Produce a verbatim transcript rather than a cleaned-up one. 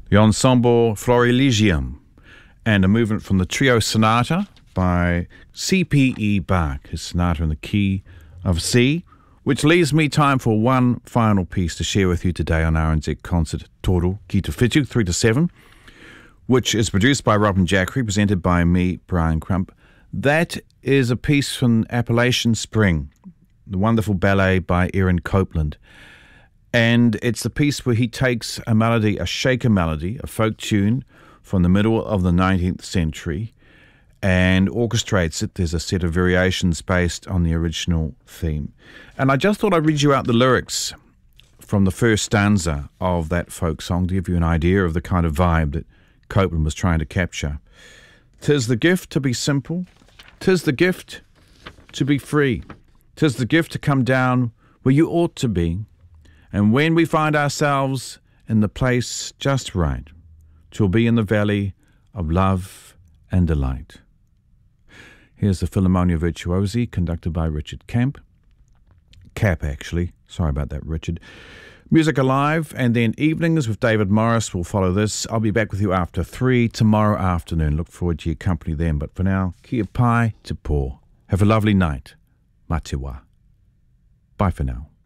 the ensemble Florilegium, and a movement from the trio Sonata by C P E Bach, his sonata in the key of C, which leaves me time for one final piece to share with you today on R N Z Concert Toro Ki Te Whitu, three to seven, which is produced by Robin Jackery, presented by me, Brian Crump. That is a piece from Appalachian Spring, the wonderful ballet by Aaron Copland. And it's the piece where he takes a melody, a shaker melody, a folk tune from the middle of the nineteenth century, and orchestrates it. There's a set of variations based on the original theme. And I just thought I'd read you out the lyrics from the first stanza of that folk song to give you an idea of the kind of vibe that Copland was trying to capture. "'Tis the gift to be simple, 'tis the gift to be free, 'tis the gift to come down where you ought to be, and when we find ourselves in the place just right, 'twill be in the valley of love and delight." Here's the Philharmonia Virtuosi, conducted by Richard Camp. Cap, actually. Sorry about that, Richard. Music Alive, and then Evenings with David Morris will follow this. I'll be back with you after three tomorrow afternoon. Look forward to your company then. But for now, kia pai te pō. Have a lovely night. Mā te wā. Bye for now.